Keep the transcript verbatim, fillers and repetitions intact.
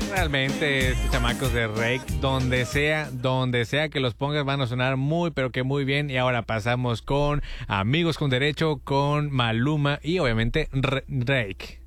Realmente estos chamacos de Rake, donde sea, donde sea que los pongas van a sonar muy, pero que muy bien. Y ahora pasamos con Amigos con Derecho, con Maluma y obviamente Rake.